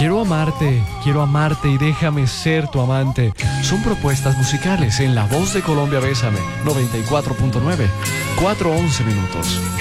quiero amarte y déjame ser tu amante. Son propuestas musicales en La Voz de Colombia. Bésame, 94.9, 4:11 minutos.